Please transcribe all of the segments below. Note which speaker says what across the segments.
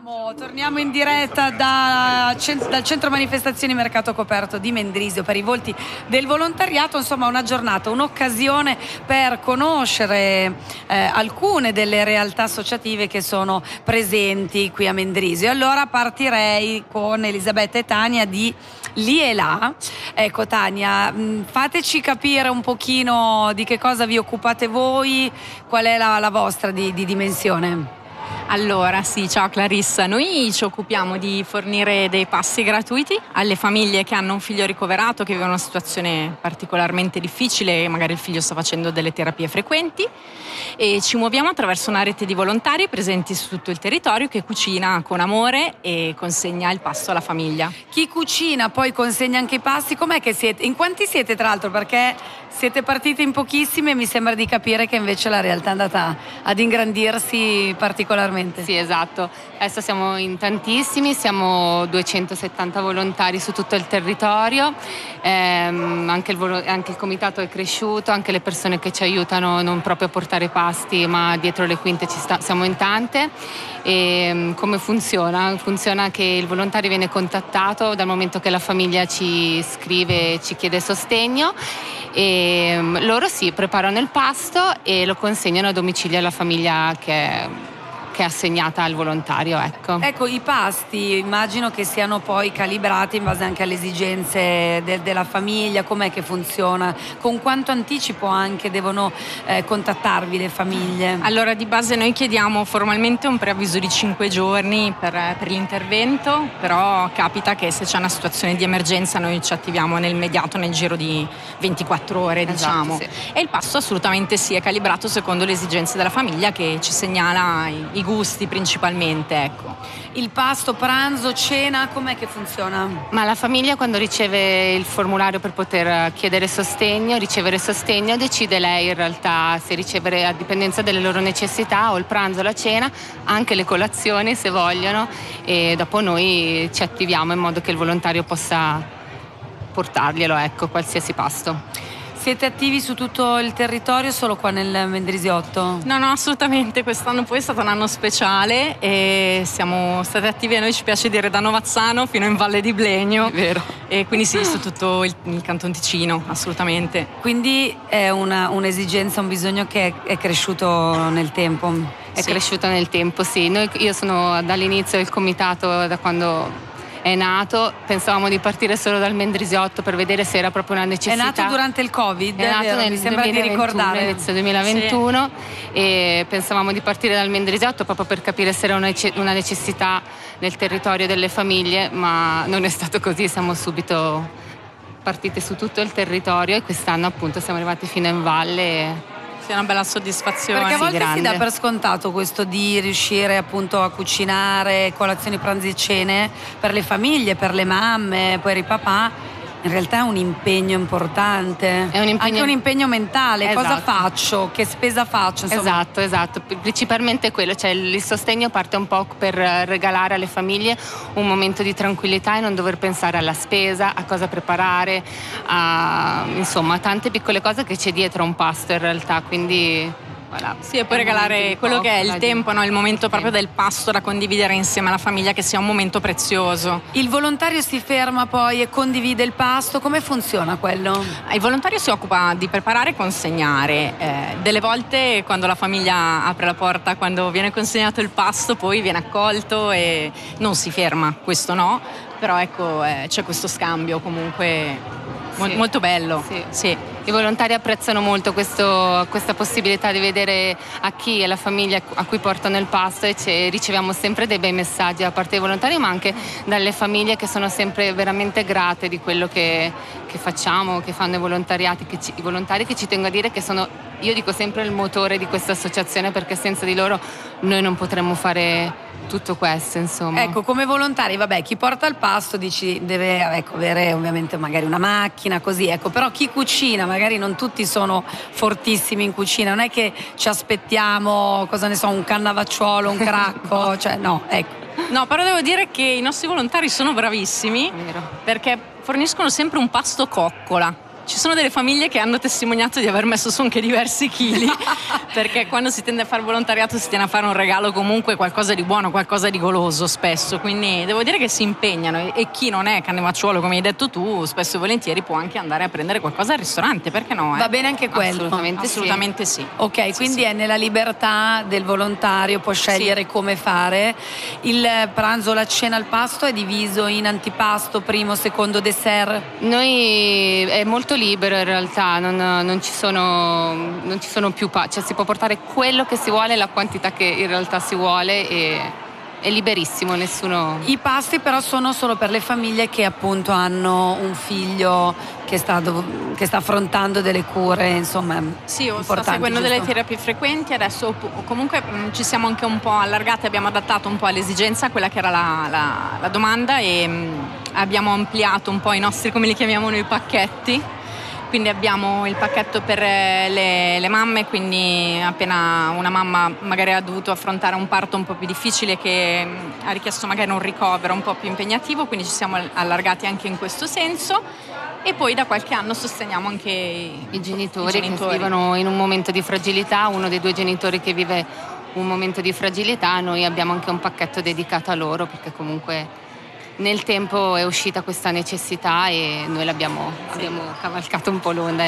Speaker 1: Torniamo in diretta dal centro manifestazioni Mercato Coperto di Mendrisio per i volti del volontariato. Insomma, una giornata, un'occasione per conoscere alcune delle realtà associative che sono presenti qui a Mendrisio. Allora partirei con Elisabetta e Tania di Lì e Là. Ecco Tania, fateci capire un pochino di che cosa vi occupate voi, qual è la vostra di dimensione.
Speaker 2: Allora sì, ciao Clarissa, noi ci occupiamo di fornire dei pasti gratuiti alle famiglie che hanno un figlio ricoverato, che vive una situazione particolarmente difficile, magari il figlio sta facendo delle terapie frequenti, e ci muoviamo attraverso una rete di volontari presenti su tutto il territorio che cucina con amore e consegna il pasto alla famiglia.
Speaker 1: Chi cucina poi consegna anche i pasti, com'è che siete? In quanti siete tra l'altro? Perché siete partite in pochissime e mi sembra di capire che invece la realtà è andata ad ingrandirsi particolarmente.
Speaker 3: Sì, esatto. Adesso siamo in tantissimi, siamo 270 volontari su tutto il territorio, anche il comitato è cresciuto, anche le persone che ci aiutano non proprio a portare pasti ma dietro le quinte siamo in tante. E come funziona? Funziona che il volontario viene contattato dal momento che la famiglia ci scrive, ci chiede sostegno, e loro preparano il pasto e lo consegnano a domicilio alla famiglia che è assegnata al volontario.
Speaker 1: Ecco, i pasti immagino che siano poi calibrati in base anche alle esigenze della famiglia. Com'è che funziona? Con quanto anticipo anche devono contattarvi le famiglie?
Speaker 2: Allora, di base noi chiediamo formalmente un preavviso di 5 giorni per l'intervento, però capita che se c'è una situazione di emergenza noi ci attiviamo nell'immediato, nel giro di 24 ore, diciamo.
Speaker 3: Sì.
Speaker 2: E il pasto assolutamente è calibrato secondo le esigenze della famiglia, che ci segnala i gusti principalmente, ecco.
Speaker 1: Il pasto, pranzo, cena, com'è che funziona?
Speaker 3: Ma la famiglia, quando riceve il formulario per poter ricevere sostegno, decide lei in realtà se ricevere, a dipendenza delle loro necessità, o il pranzo o la cena, anche le colazioni se vogliono, e dopo noi ci attiviamo in modo che il volontario possa portarglielo, qualsiasi pasto.
Speaker 1: Siete attivi su tutto il territorio o solo qua nel Mendrisiotto?
Speaker 2: No, assolutamente. Quest'anno poi è stato un anno speciale e siamo state attive, a noi ci piace dire, da Novazzano fino in Valle di Blegno.
Speaker 3: È vero.
Speaker 2: E quindi sì, su tutto il Canton Ticino, assolutamente.
Speaker 1: Quindi è un'esigenza, un bisogno che è cresciuto nel tempo?
Speaker 3: È cresciuto nel tempo, sì. Io sono dall'inizio del comitato, da quando è nato. Pensavamo di partire solo dal Mendrisiotto per vedere se era proprio una necessità.
Speaker 1: È nato durante il Covid?
Speaker 3: È nato nel
Speaker 1: mi sembra
Speaker 3: 2021,
Speaker 1: di ricordare.
Speaker 3: inizio 2021, sì. E pensavamo di partire dal Mendrisiotto proprio per capire se era una necessità nel territorio delle famiglie, ma non è stato così. Siamo subito partite su tutto il territorio e quest'anno appunto siamo arrivati fino in valle.
Speaker 2: Sì, è una bella soddisfazione.
Speaker 1: Perché a volte
Speaker 3: grande.
Speaker 1: si dà per scontato questo di riuscire appunto a cucinare colazioni, pranzi e cene per le famiglie, per le mamme, per i papà. In realtà è un impegno importante, anche un impegno mentale.
Speaker 3: Esatto.
Speaker 1: Cosa faccio? Che spesa faccio? Insomma.
Speaker 3: Esatto, principalmente quello, cioè il sostegno parte un po' per regalare alle famiglie un momento di tranquillità e non dover pensare alla spesa, a cosa preparare, insomma tante piccole cose che c'è dietro a un pasto in realtà, quindi voilà.
Speaker 2: Sì, e poi regalare quello che è il tempo, il momento proprio del pasto da condividere insieme alla famiglia, che sia un momento prezioso.
Speaker 1: Il volontario si ferma poi e condivide il pasto, come funziona quello?
Speaker 2: Il volontario si occupa di preparare e consegnare. Delle volte quando la famiglia apre la porta, quando viene consegnato il pasto, poi viene accolto e non si ferma, questo no, però c'è questo scambio comunque.
Speaker 3: Sì.
Speaker 2: Molto bello.
Speaker 3: Sì. I volontari apprezzano molto questa possibilità di vedere a chi e la famiglia a cui portano il pasto, e riceviamo sempre dei bei messaggi da parte dei volontari, ma anche dalle famiglie, che sono sempre veramente grate di quello che facciamo, che fanno i volontari, che ci tengo a dire che sono, io dico sempre, il motore di questa associazione, perché senza di loro noi non potremmo fare tutto questo, insomma.
Speaker 1: Ecco, come volontari, chi porta il pasto deve avere ovviamente magari una macchina, così, però chi cucina, magari non tutti sono fortissimi in cucina, non è che ci aspettiamo, un cannavacciuolo, un cracco,
Speaker 2: No, però devo dire che i nostri volontari sono bravissimi, perché forniscono sempre un pasto coccola. ci sono delle famiglie che hanno testimoniato di aver messo su anche diversi chili, perché quando si tende a fare volontariato si tende a fare un regalo comunque, qualcosa di buono, qualcosa di goloso spesso, quindi devo dire che si impegnano, e chi non è cannavacciuolo come hai detto tu spesso e volentieri può anche andare a prendere qualcosa al ristorante, perché no?
Speaker 1: Va bene anche quello?
Speaker 2: Assolutamente sì.
Speaker 1: Ok,
Speaker 2: sì,
Speaker 1: quindi
Speaker 2: sì.
Speaker 1: è nella libertà del volontario, può scegliere come fare. Il pranzo, la cena, il pasto è diviso in antipasto, primo, secondo, dessert?
Speaker 3: Noi è molto libero in realtà, non ci sono più cioè si può portare quello che si vuole, la quantità che in realtà si vuole, e è liberissimo, nessuno...
Speaker 1: I pasti però sono solo per le famiglie che appunto hanno un figlio che sta affrontando delle cure, insomma,
Speaker 2: sì, o
Speaker 1: importanti,
Speaker 2: sta seguendo
Speaker 1: giusto?
Speaker 2: delle terapie frequenti. Adesso comunque ci siamo anche un po' allargati, abbiamo adattato un po' all'esigenza quella che era la domanda, e abbiamo ampliato un po' i nostri, come li chiamiamo noi, pacchetti. Quindi abbiamo il pacchetto per le mamme, quindi appena una mamma magari ha dovuto affrontare un parto un po' più difficile, che ha richiesto magari un ricovero un po' più impegnativo, quindi ci siamo allargati anche in questo senso. E poi da qualche anno sosteniamo anche
Speaker 3: i genitori che vivono in un momento di fragilità, uno dei due genitori che vive un momento di fragilità, noi abbiamo anche un pacchetto dedicato a loro, perché comunque nel tempo è uscita questa necessità e noi abbiamo cavalcato un po' l'onda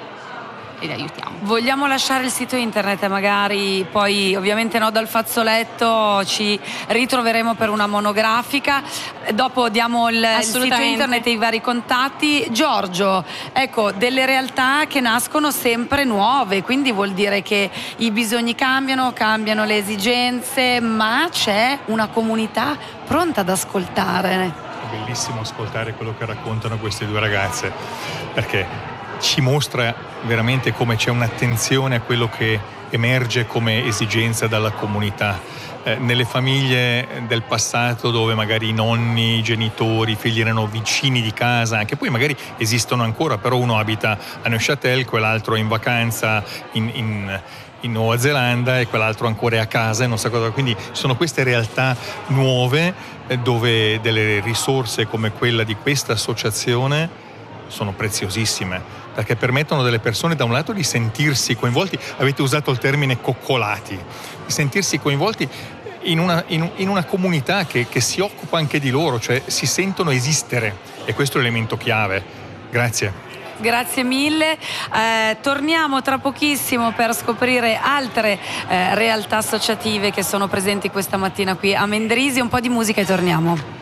Speaker 3: e li aiutiamo.
Speaker 1: Vogliamo lasciare il sito internet, magari poi ovviamente no dal fazzoletto, ci ritroveremo per una monografica, dopo diamo il sito internet e i vari contatti. Giorgio, ecco, delle realtà che nascono sempre nuove, quindi vuol dire che i bisogni cambiano le esigenze, ma c'è una comunità pronta ad ascoltare.
Speaker 4: È bellissimo ascoltare quello che raccontano queste due ragazze, perché ci mostra veramente come c'è un'attenzione a quello che emerge come esigenza dalla comunità. Nelle famiglie del passato, dove magari i nonni, i genitori, i figli erano vicini di casa, anche poi magari esistono ancora, però uno abita a Neuchâtel, quell'altro è in vacanza in Nuova Zelanda e quell'altro ancora è a casa e non sa cosa. Quindi sono queste realtà nuove dove delle risorse come quella di questa associazione sono preziosissime, perché permettono alle persone da un lato di sentirsi coinvolti, avete usato il termine coccolati, di sentirsi coinvolti in una comunità che si occupa anche di loro, cioè si sentono esistere, e questo è l'elemento chiave. Grazie.
Speaker 1: Grazie mille, torniamo tra pochissimo per scoprire altre realtà associative che sono presenti questa mattina qui a Mendrisio. Un po' di musica e torniamo.